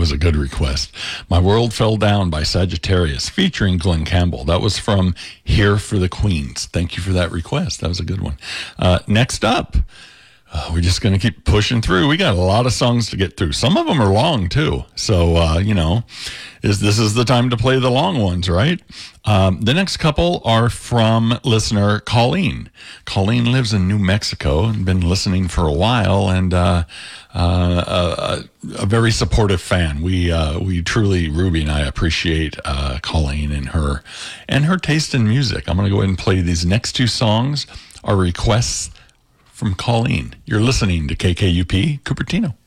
was a good request. My World Fell Down by Sagittarius, featuring Glenn Campbell. That was from Here for the Queens. Thank you for that request. That was a good one. Next up, we're just going to keep pushing through. We got a lot of songs to get through. Some of them are long, too. So, this is the time to play the long ones, right? The next couple are from listener Colleen. Colleen lives in New Mexico and been listening for a while, and a very supportive fan. We truly, Ruby and I, appreciate Colleen and her taste in music. I'm going to go ahead and play these next two songs, our requests from Colleen. You're listening to KKUP Cupertino.